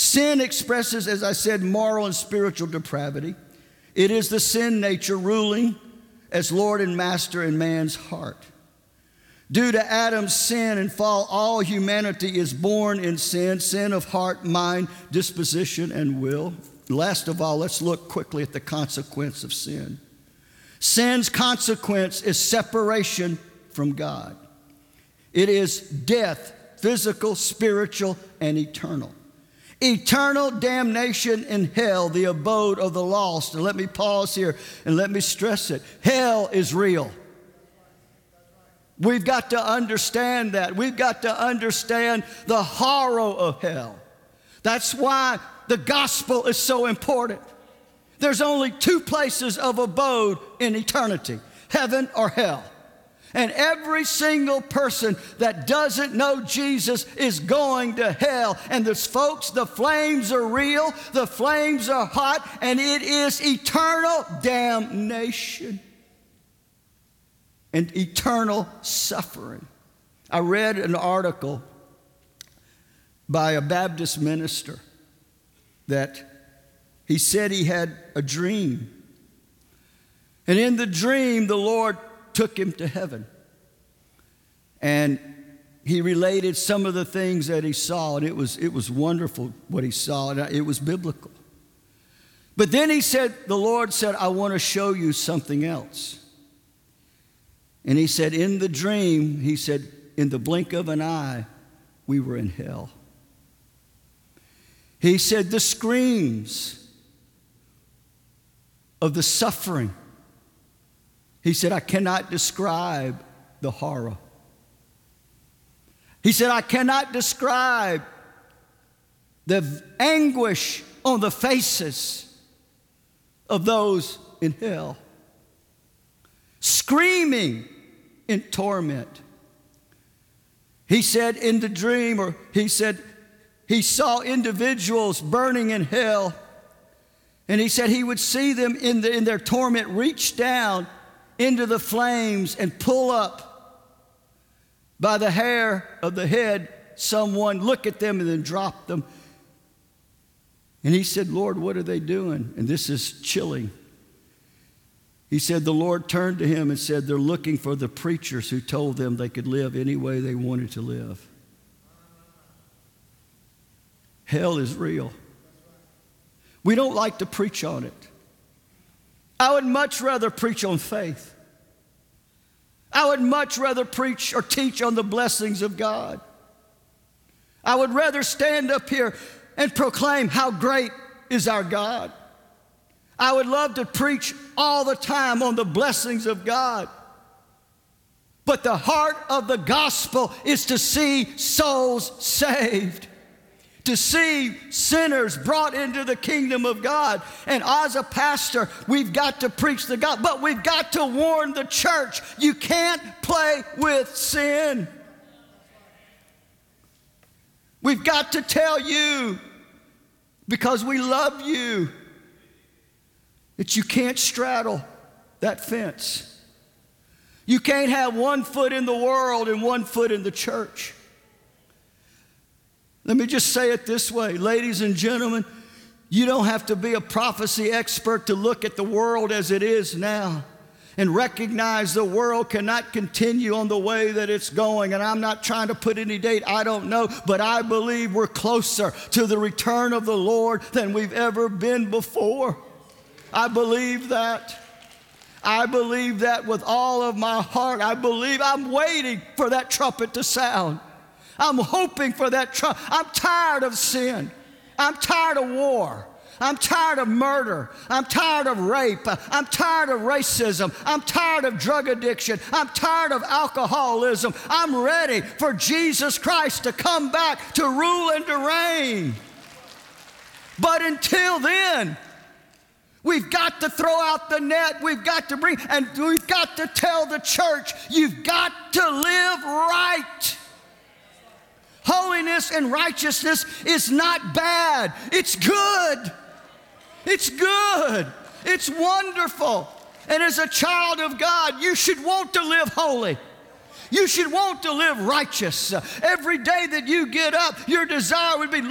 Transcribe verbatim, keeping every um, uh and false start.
Sin expresses, as I said, moral and spiritual depravity. It is the sin nature ruling as Lord and Master in man's heart. Due to Adam's sin and fall, all humanity is born in sin, sin of heart, mind, disposition, and will. Last of all, let's look quickly at the consequence of sin. Sin's consequence is separation from God. It is death, physical, spiritual, and eternal. Eternal damnation in hell, the abode of the lost. And let me pause here and let me stress it. Hell is real. We've got to understand that. We've got to understand the horror of hell. That's why the gospel is so important. There's only two places of abode in eternity, heaven or hell. And every single person that doesn't know Jesus is going to hell. And there's folks, the flames are real, the flames are hot, and it is eternal damnation and eternal suffering. I read an article by a Baptist minister that he said he had a dream. And in the dream, the Lord took him to heaven. And he related some of the things that he saw, and it was, it was wonderful what he saw, and it was biblical. But then he said, the Lord said, I want to show you something else. And he said, in the dream, he said, in the blink of an eye, we were in hell. He said, the screams of the suffering. He said, I cannot describe the horror. He said, I cannot describe the anguish on the faces of those in hell, screaming in torment. He said in the dream, or he said he saw individuals burning in hell, and he said he would see them in, the, in their torment reach down into the flames and pull up by the hair of the head someone, look at them and then drop them. And he said, Lord, what are they doing? And this is chilling. He said the Lord turned to him and said, they're looking for the preachers who told them they could live any way they wanted to live. Hell is real. We don't like to preach on it. I would much rather preach on faith. I would much rather preach or teach on the blessings of God. I would rather stand up here and proclaim how great is our God. I would love to preach all the time on the blessings of God. But the heart of the gospel is to see souls saved, to see sinners brought into the kingdom of God. And as a pastor, we've got to preach the gospel, but we've got to warn the church. You can't play with sin. We've got to tell you, because we love you, that you can't straddle that fence. You can't have one foot in the world and one foot in the church. Let me just say it this way, ladies and gentlemen, you don't have to be a prophecy expert to look at the world as it is now and recognize the world cannot continue on the way that it's going. And I'm not trying to put any date, I don't know, but I believe we're closer to the return of the Lord than we've ever been before. I believe that. I believe that with all of my heart. I believe, I'm waiting for that trumpet to sound. I'm hoping for that trumpet. I'm tired of sin. I'm tired of war. I'm tired of murder. I'm tired of rape. I'm tired of racism. I'm tired of drug addiction. I'm tired of alcoholism. I'm ready for Jesus Christ to come back to rule and to reign. But until then, we've got to throw out the net. We've got to bring, and we've got to tell the church, you've got to live right. Holiness and righteousness is not bad. It's good. It's good. It's wonderful. And as a child of God, you should want to live holy. You should want to live righteous. Every day that you get up, your desire would be,